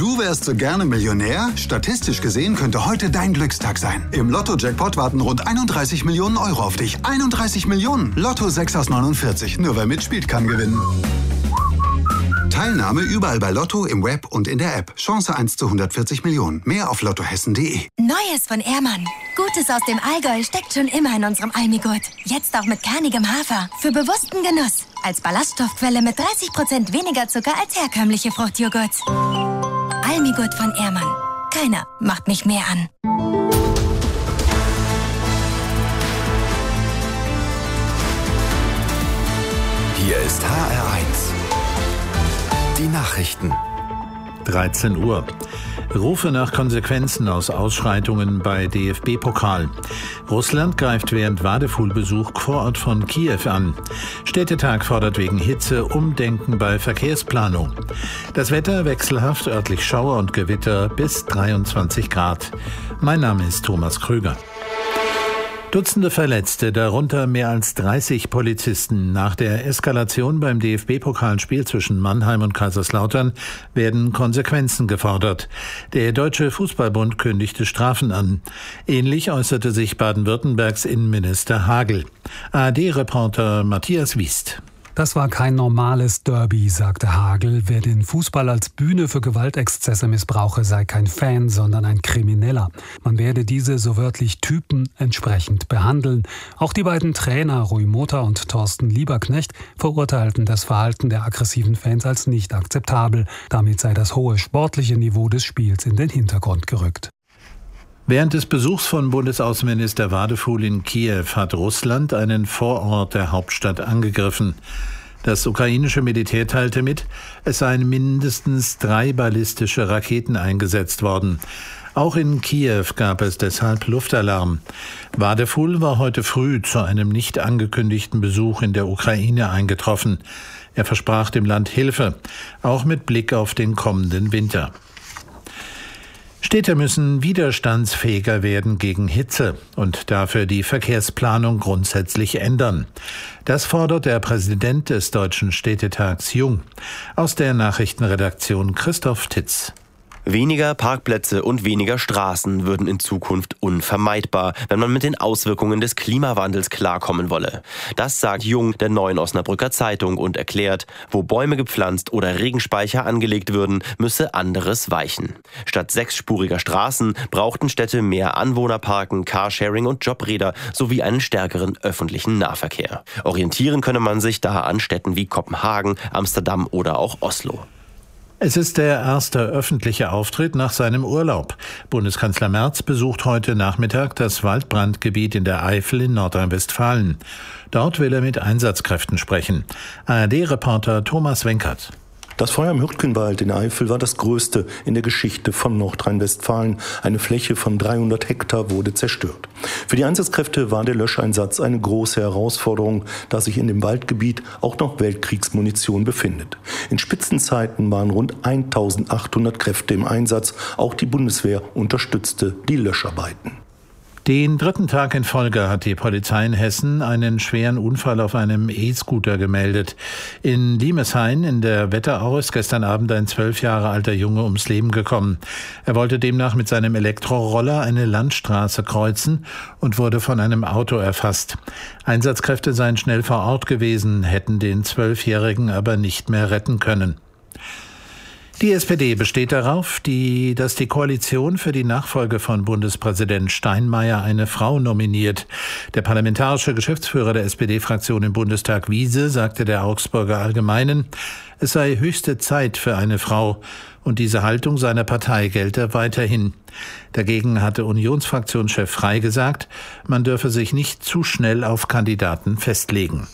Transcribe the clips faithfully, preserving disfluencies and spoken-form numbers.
Du wärst so gerne Millionär? Statistisch gesehen könnte heute dein Glückstag sein. Im Lotto-Jackpot warten rund einunddreißig Millionen Euro auf dich. einunddreißig Millionen! Lotto sechs aus neunundvierzig. Nur wer mitspielt, kann gewinnen. Teilnahme überall bei Lotto, im Web und in der App. Chance eins zu hundertvierzig Millionen. Mehr auf lottohessen punkt de. Neues von Ehrmann. Gutes aus dem Allgäu steckt schon immer in unserem Almigurt. Jetzt auch mit kernigem Hafer. Für bewussten Genuss. Als Ballaststoffquelle mit dreißig Prozent weniger Zucker als herkömmliche Fruchtjoghurt. Almigurt von Ehrmann. Keiner macht mich mehr an. Hier ist H R eins. Die Nachrichten. dreizehn Uhr. Rufe nach Konsequenzen aus Ausschreitungen bei D F B-Pokal. Russland greift während Wadefuhl-Besuch vor Ort von Kiew an. Städtetag fordert wegen Hitze Umdenken bei Verkehrsplanung. Das Wetter wechselhaft, örtlich Schauer und Gewitter bis dreiundzwanzig Grad. Mein Name ist Thomas Krüger. Dutzende Verletzte, darunter mehr als dreißig Polizisten. Nach der Eskalation beim D F B-Pokalspiel zwischen Mannheim und Kaiserslautern werden Konsequenzen gefordert. Der Deutsche Fußballbund kündigte Strafen an. Ähnlich äußerte sich Baden-Württembergs Innenminister Hagel. A R D-Reporter Matthias Wiest. Das war kein normales Derby, sagte Hagel. Wer den Fußball als Bühne für Gewaltexzesse missbrauche, sei kein Fan, sondern ein Krimineller. Man werde diese so wörtlich Typen entsprechend behandeln. Auch die beiden Trainer Rui Mota und Thorsten Lieberknecht verurteilten das Verhalten der aggressiven Fans als nicht akzeptabel. Damit sei das hohe sportliche Niveau des Spiels in den Hintergrund gerückt. Während des Besuchs von Bundesaußenminister Wadefuhl in Kiew hat Russland einen Vorort der Hauptstadt angegriffen. Das ukrainische Militär teilte mit, es seien mindestens drei ballistische Raketen eingesetzt worden. Auch in Kiew gab es deshalb Luftalarm. Wadefuhl war heute früh zu einem nicht angekündigten Besuch in der Ukraine eingetroffen. Er versprach dem Land Hilfe, auch mit Blick auf den kommenden Winter. Städte müssen widerstandsfähiger werden gegen Hitze und dafür die Verkehrsplanung grundsätzlich ändern. Das fordert der Präsident des Deutschen Städtetags Jung. Aus der Nachrichtenredaktion Christoph Titz. Weniger Parkplätze und weniger Straßen würden in Zukunft unvermeidbar, wenn man mit den Auswirkungen des Klimawandels klarkommen wolle. Das sagt Jung der Neuen Osnabrücker Zeitung und erklärt, wo Bäume gepflanzt oder Regenspeicher angelegt würden, müsse anderes weichen. Statt sechsspuriger Straßen brauchten Städte mehr Anwohnerparken, Carsharing und Jobräder sowie einen stärkeren öffentlichen Nahverkehr. Orientieren könne man sich da an Städten wie Kopenhagen, Amsterdam oder auch Oslo. Es ist der erste öffentliche Auftritt nach seinem Urlaub. Bundeskanzler Merz besucht heute Nachmittag das Waldbrandgebiet in der Eifel in Nordrhein-Westfalen. Dort will er mit Einsatzkräften sprechen. A R D-Reporter Thomas Wenkert. Das Feuer im Hürtgenwald in der Eifel war das größte in der Geschichte von Nordrhein-Westfalen. Eine Fläche von dreihundert Hektar wurde zerstört. Für die Einsatzkräfte war der Löscheinsatz eine große Herausforderung, da sich in dem Waldgebiet auch noch Weltkriegsmunition befindet. In Spitzenzeiten waren rund eintausendachthundert Kräfte im Einsatz. Auch die Bundeswehr unterstützte die Löscharbeiten. Den dritten Tag in Folge hat die Polizei in Hessen einen schweren Unfall auf einem E-Scooter gemeldet. In Limeshain in der Wetterau ist gestern Abend ein zwölf Jahre alter Junge ums Leben gekommen. Er wollte demnach mit seinem Elektroroller eine Landstraße kreuzen und wurde von einem Auto erfasst. Einsatzkräfte seien schnell vor Ort gewesen, hätten den Zwölfjährigen aber nicht mehr retten können. Die S P D besteht darauf, die, dass die Koalition für die Nachfolge von Bundespräsident Steinmeier eine Frau nominiert. Der parlamentarische Geschäftsführer der S P D-Fraktion im Bundestag Wiese sagte der Augsburger Allgemeinen, es sei höchste Zeit für eine Frau und diese Haltung seiner Partei gelte weiterhin. Dagegen hatte Unionsfraktionschef Frey gesagt, man dürfe sich nicht zu schnell auf Kandidaten festlegen.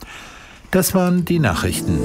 Das waren die Nachrichten.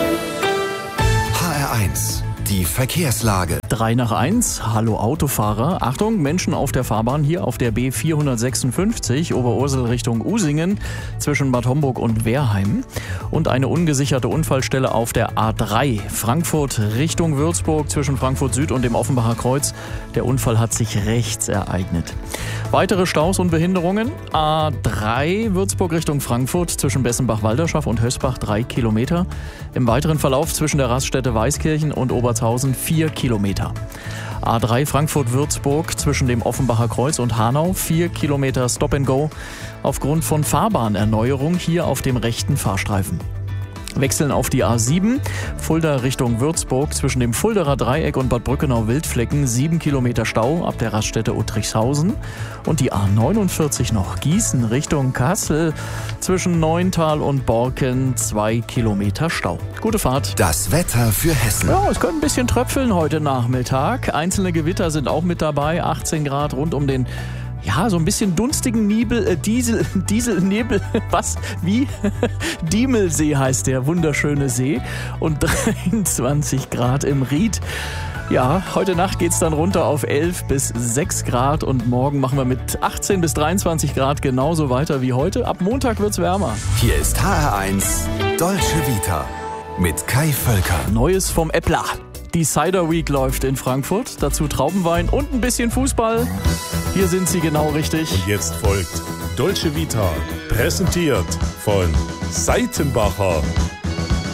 H R eins. Die Verkehrslage. drei nach eins. Hallo Autofahrer. Achtung, Menschen auf der Fahrbahn hier auf der B vierhundertsechsundfünfzig Oberursel Richtung Usingen zwischen Bad Homburg und Wehrheim. Und eine ungesicherte Unfallstelle auf der A drei Frankfurt Richtung Würzburg zwischen Frankfurt Süd und dem Offenbacher Kreuz. Der Unfall hat sich rechts ereignet. Weitere Staus und Behinderungen. A drei Würzburg Richtung Frankfurt zwischen Bessenbach-Walderschaft und Hösbach drei Kilometer. Im weiteren Verlauf zwischen der Raststätte Weißkirchen und Ober Wolfertshausen vier Kilometer. A drei Frankfurt-Würzburg zwischen dem Offenbacher Kreuz und Hanau, vier Kilometer Stop and Go aufgrund von Fahrbahnerneuerung hier auf dem rechten Fahrstreifen. Wechseln auf die A sieben, Fulda Richtung Würzburg zwischen dem Fulderer Dreieck und Bad Brückenau-Wildflecken, sieben Kilometer Stau ab der Raststätte Uttrichshausen. Und die A neunundvierzig noch Gießen Richtung Kassel zwischen Neuntal und Borken, zwei Kilometer Stau. Gute Fahrt. Das Wetter für Hessen. Ja, es könnte ein bisschen tröpfeln heute Nachmittag. Einzelne Gewitter sind auch mit dabei, achtzehn Grad rund um den Ja, so ein bisschen dunstigen Nebel, äh, Diesel, Dieselnebel, was, wie? Diemelsee heißt der wunderschöne See und dreiundzwanzig Grad im Ried. Ja, heute Nacht geht's dann runter auf elf bis sechs Grad und morgen machen wir mit achtzehn bis dreiundzwanzig Grad genauso weiter wie heute. Ab Montag wird's wärmer. Hier ist H R eins Dolce Vita mit Kai Völker. Neues vom Äppler. Die Cider Week läuft in Frankfurt, dazu Traubenwein und ein bisschen Fußball. Hier sind sie genau richtig. Und jetzt folgt Dolce Vita, präsentiert von Seitenbacher.